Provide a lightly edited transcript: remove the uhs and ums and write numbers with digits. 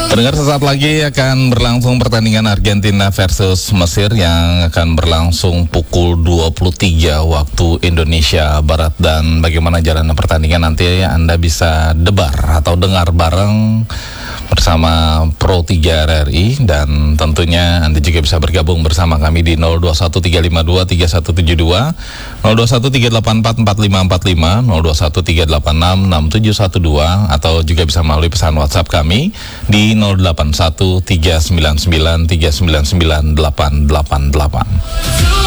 Pendengar, sesaat lagi akan berlangsung pertandingan Argentina versus Mesir yang akan berlangsung pukul 23 waktu Indonesia Barat. Dan bagaimana jalannya pertandingan nanti Anda bisa debar atau dengar bareng bersama Pro 3 RRI, dan tentunya Anda juga bisa bergabung bersama kami di 0213523172, 0213844545, 0213866712, atau juga bisa melalui pesan WhatsApp kami di 081399399888.